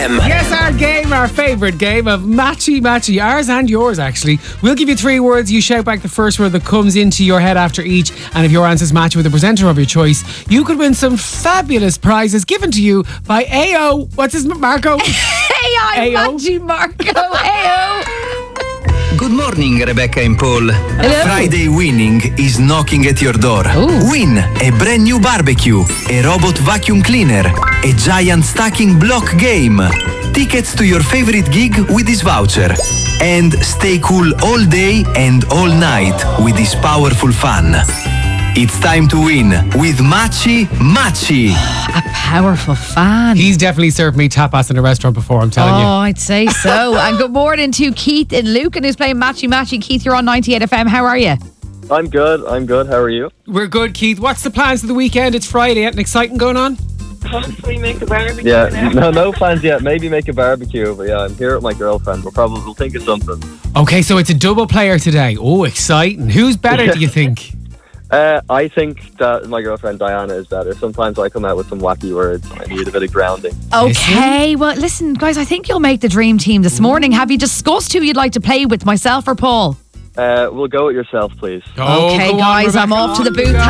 FM. Yes, our game, our favourite game of Matchy Matchy. Ours and yours, actually. We'll give you 3 words. You shout back the first word that comes into your head after each. And if your answers match with the presenter of your choice, you could win some fabulous prizes given to you by AO. What's his Marco? AI Matchy Marco. AO. Good morning, Rebecca and Paul. Hello. Friday winning is knocking at your door. Ooh. Win a brand new barbecue, a robot vacuum cleaner, a giant stacking block game, tickets to your favorite gig with this voucher, and stay cool all day and all night with this powerful fun. It's time to win with Matchy Matchy. A powerful fan. He's definitely served me tapas in a restaurant before, I'm telling you. Oh, I'd say so. And good morning to Keith and Lucan, who's playing Matchy Matchy. Keith, you're on 98 FM. How are you? I'm good. How are you? We're good, Keith. What's the plans for the weekend? It's Friday. Anything exciting going on? Hopefully make a barbecue. Yeah, no plans yet. Maybe make a barbecue, but yeah, I'm here with my girlfriend. We'll think of something. Okay, so it's a double player today. Oh, exciting. Who's better, do you think? I think that my girlfriend Diana is better. Sometimes I come out with some wacky words. I need a bit of grounding. Okay, well, listen, guys, I think you'll make the dream team this morning. Have you discussed who you'd like to play with, myself or Paul? We'll go with yourself, please. Oh, Okay, go on, guys, I'm Rebecca. off to the booth.